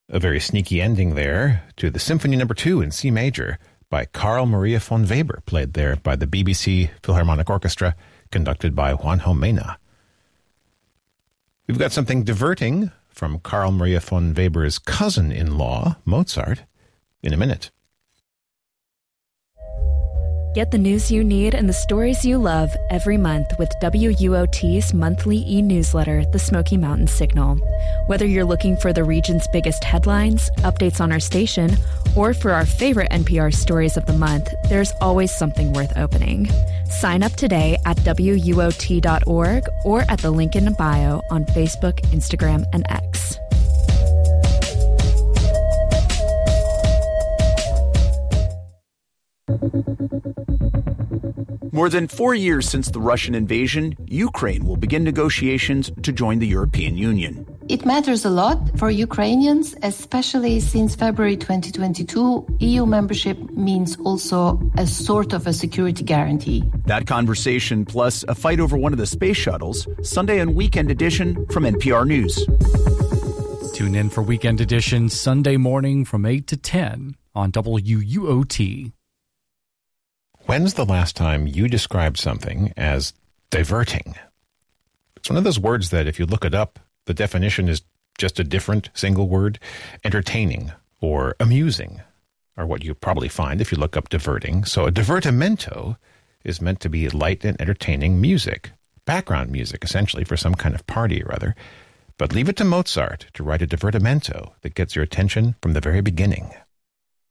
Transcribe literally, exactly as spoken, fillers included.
A very sneaky ending there to the Symphony Number Two in C major by Carl Maria von Weber, played there by the B B C Philharmonic Orchestra, conducted by Juanjo Mena. We've got something diverting from Carl Maria von Weber's cousin-in-law, Mozart, in a minute. Get the news you need and the stories you love every month with W U O T's monthly e-newsletter, The Smoky Mountain Signal. Whether you're looking for the region's biggest headlines, updates on our station, or for our favorite N P R stories of the month, there's always something worth opening. Sign up today at W U O T dot org or at the link in the bio on Facebook, Instagram, and X. More than four years since the Russian invasion, Ukraine will begin negotiations to join the European Union. It matters a lot for Ukrainians, especially since February twenty twenty-two, E U membership means also a sort of a security guarantee. That conversation plus a fight over one of the space shuttles, Sunday and Weekend Edition from N P R News. Tune in for Weekend Edition Sunday morning from eight to ten on W U O T. When's the last time you described something as diverting? It's one of those words that if you look it up, the definition is just a different single word. Entertaining or amusing are what you probably find if you look up diverting. So a divertimento is meant to be light and entertaining music, background music, essentially, for some kind of party or other. But leave it to Mozart to write a divertimento that gets your attention from the very beginning.